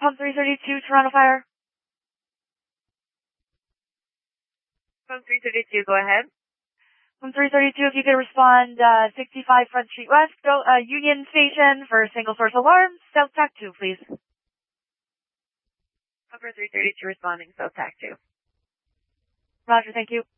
Pump 332, Toronto Fire. Pump 332, go ahead. Pump 332, if you could respond, 65 Front Street West, Union Station for single source alarm, South Tac 2, please. Pumper 332 responding, South Tac 2. Roger, thank you.